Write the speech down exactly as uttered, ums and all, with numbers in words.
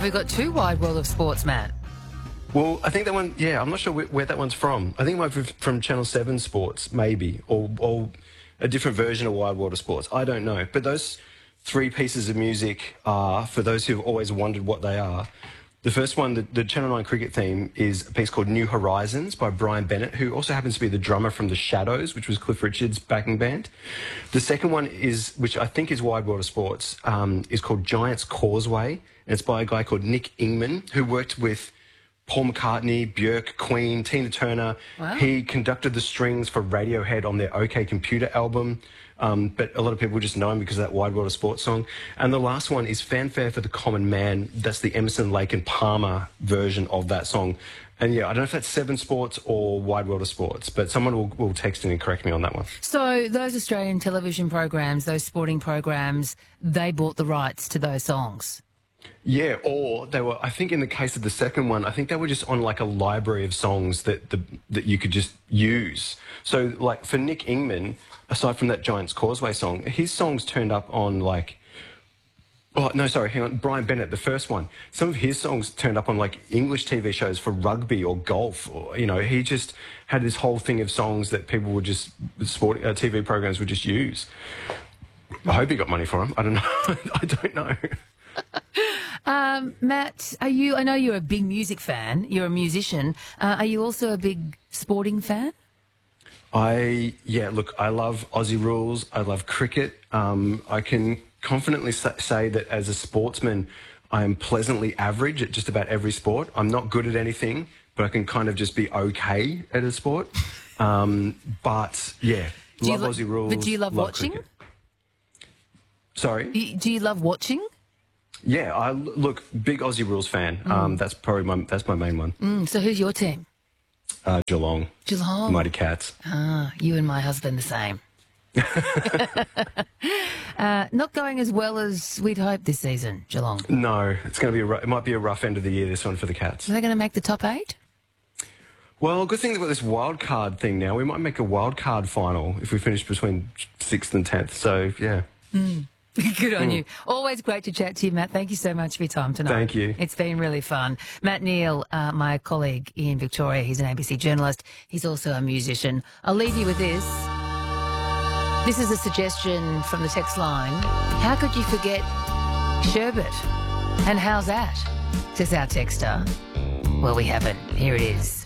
we got two Wide World of Sports, Matt? Well, I think that one, yeah, I'm not sure where, where that one's from. I think it might be from Channel seven Sports, maybe, or, or a different version of Wide World of Sports. I don't know. But those three pieces of music are, for those who've always wondered what they are, the first one, the, the Channel nine cricket theme, is a piece called New Horizons by Brian Bennett, who also happens to be the drummer from The Shadows, which was Cliff Richard's backing band. The second one is, which I think is Wide World of Sports, um, is called Giant's Causeway, and it's by a guy called Nick Ingman, who worked with Paul McCartney, Björk, Queen, Tina Turner. Wow. He conducted the strings for Radiohead on their OK Computer album. Um, but a lot of people just know him because of that Wide World of Sports song. And the last one is Fanfare for the Common Man. That's the Emerson, Lake and Palmer version of that song. And yeah, I don't know if that's Seven Sports or Wide World of Sports, but someone will, will text in and correct me on that one. So those Australian television programs, those sporting programs, they bought the rights to those songs. Yeah, or they were, I think in the case of the second one, I think they were just on like a library of songs that the, that you could just use. So like for Nick Ingman, aside from that Giant's Causeway song, his songs turned up on like, oh, no, sorry, hang on, Brian Bennett, the first one. Some of his songs turned up on like English T V shows for rugby or golf. Or, you know, he just had this whole thing of songs that people would just, sport, uh, T V programs would just use. I hope he got money for them. I don't know. I don't know. Um, Matt, are you? I know you're a big music fan. You're a musician. Uh, are you also a big sporting fan? I yeah. Look, I love Aussie rules. I love cricket. Um, I can confidently sa- say that as a sportsman, I am pleasantly average at just about every sport. I'm not good at anything, but I can kind of just be okay at a sport. Um, but yeah, Do love you lo- Aussie rules. But do you love, love watching? Cricket. Sorry. Do you, do you love watching? Yeah, I look big Aussie rules fan. Mm. Um, that's probably my that's my main one. Mm, so who's your team? Uh, Geelong. Geelong. Mighty Cats. Ah, you and my husband the same. uh, not going as well as we'd hoped this season, Geelong. No, it's going to be a, it might be a rough end of the year, this one for the Cats. Are they going to make the top eight? Well, good thing about this wild card thing now. We might make a wild card final if we finish between sixth and tenth. So yeah. Mm. Good on mm. you. Always great to chat to you, Matt. Thank you so much for your time tonight. Thank you. It's been really fun. Matt Neal, uh, my colleague in Victoria, he's an A B C journalist. He's also a musician. I'll leave you with this. This is a suggestion from the text line. How could you forget sherbet? And how's that? Says our texter. Well, we haven't. Here it is.